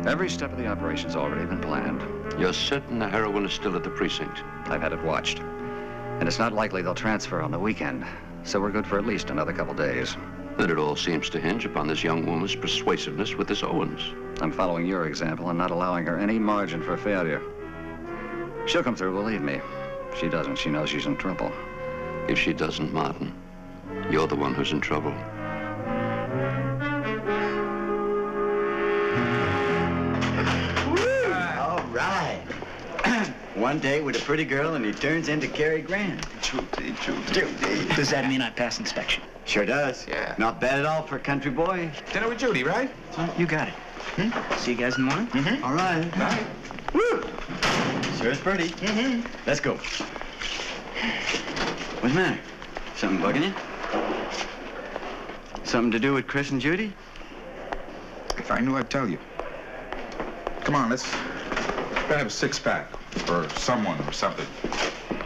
Every step of the operation's already been planned. You're certain the heroine is still at the precinct? I've had it watched. And it's not likely they'll transfer on the weekend. So we're good for at least another couple days. Then it all seems to hinge upon this young woman's persuasiveness with this Owens. I'm following your example and not allowing her any margin for failure. She'll come through, believe me. If she doesn't, she knows she's in trouble. If she doesn't, Martin, you're the one who's in trouble. All right. One day with a pretty girl and he turns into Cary Grant. Judy. Does that mean I pass inspection? Sure does. Yeah. Not bad at all for a country boy. Dinner with Judy, right? You got it. See you guys in the morning? Mm-hmm. All right. Night. Woo! Sure is pretty. Mm-hmm. Let's go. What's the matter? Something bugging you? Something to do with Chris and Judy? If I knew, I'd tell you. Come on, let's have a six-pack. Or someone or something.